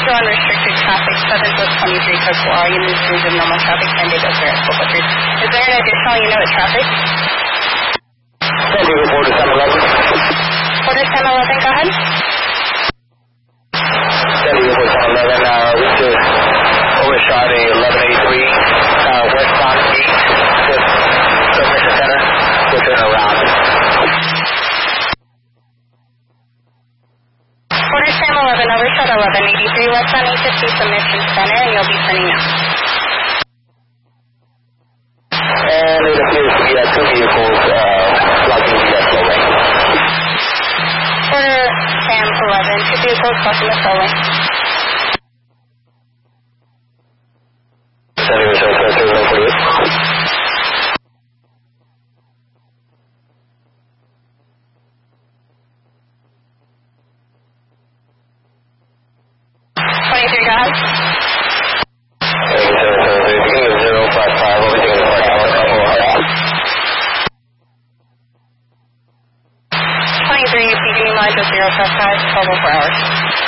visual unrestricted traffic, 7 plus 23 code 4, all units resume normal traffic, 10 days over at 443. Is there an additional unit with traffic? San Diego 4 to 711. 4 to 711, go ahead. San Diego 4 to 711, we just overshot a 1183 westbound 8 with Submission Center. We'll turn around. 4 to 711, overshot 1183 westbound 850 Submission Center, and you'll be turning now. And it appears to be 2 vehicles blocking the flow lane. 4 to Sam 11, 2 vehicles blocking the flow lane. San Diego 747 23, go ahead. 055, everything in the parking lot, couple of hours. 23, PG lines of 055, 12 4 hours.